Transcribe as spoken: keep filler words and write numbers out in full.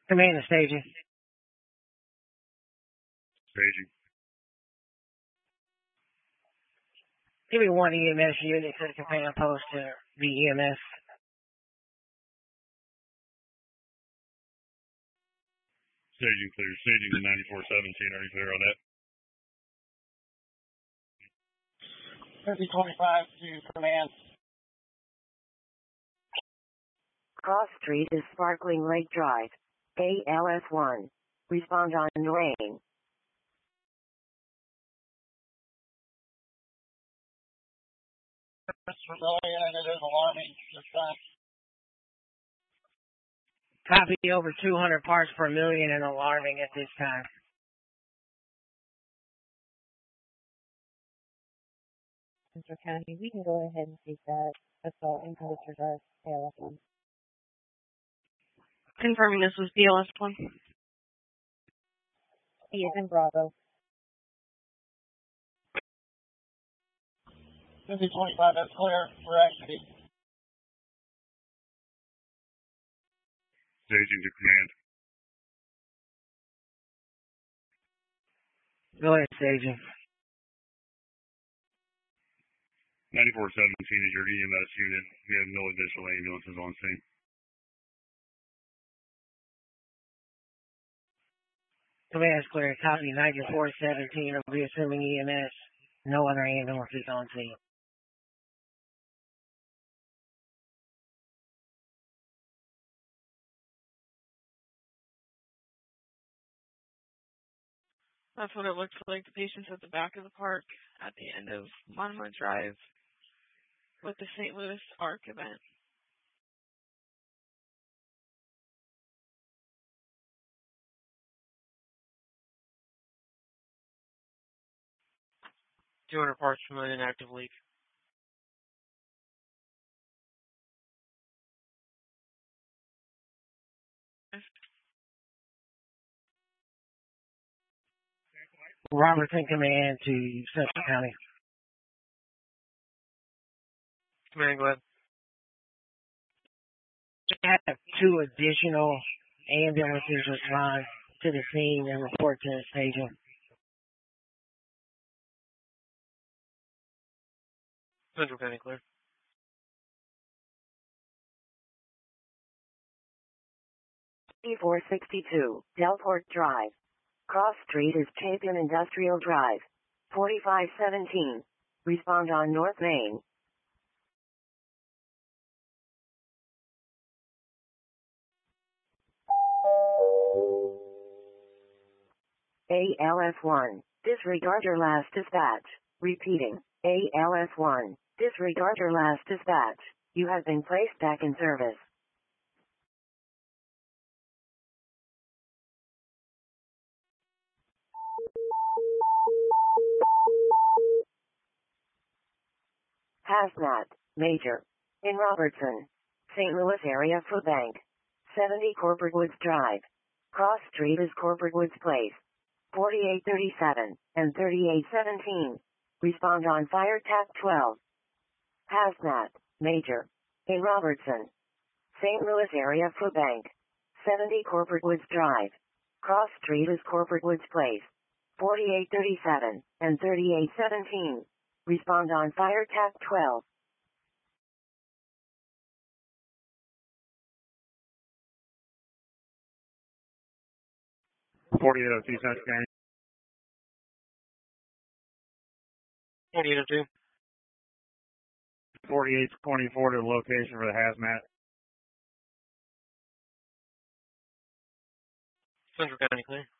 Command to staging. Staging. Give me one E M S unit to the command post to the E M S. Staging clear. Staging to ninety-four seventeen. Are you clear on that? thirty twenty-five to command. Cross Street is Sparkling Lake Drive. A L S one. Respond on rain. It is alarming. Copy over two hundred parts per million and alarming at this time. Central County, we can go ahead and take that assault and poster drive A L S one. Confirming this was B L S one. He is in Bravo. fifty twenty-five, that's clear for activity. Staging to command. Go ahead, staging. ninety-four seventeen is your E M S unit. We have no additional ambulances on scene. Command's clear. Copy ninety-four seventeen. I'll be assuming E M S. No other ambulances on scene. That's what it looks like. The patient's at the back of the park at the end of Monument Drive with the Saint Louis ARC event. two hundred parts per million active leak. Robertson command to Central County. Command, go ahead. I have two additional ambulances respond to the scene and report to the staging. Central County clear. four sixty-two, Delport Drive. Cross Street is Chapin Industrial Drive. forty-five seventeen. Respond on North Main. A L S one. Disregard your last dispatch. Repeating. A L S one. Disregard your last dispatch. You have been placed back in service. Hazmat. Major. In Robertson. Saint Louis area food bank. seventy Corporate Woods Drive. Cross Street is Corporate Woods Place. forty-eight thirty-seven and thirty-eight seventeen. Respond on fire tap twelve. Hazmat. Major. In Robertson. Saint Louis area food bank. seventy Corporate Woods Drive. Cross Street is Corporate Woods Place. forty-eight thirty-seven and thirty-eight seventeen. Respond on fire tap twelve. forty-eight oh two Central County. forty-eight oh two. forty-eight twenty-four to the location for the hazmat. Central County clear.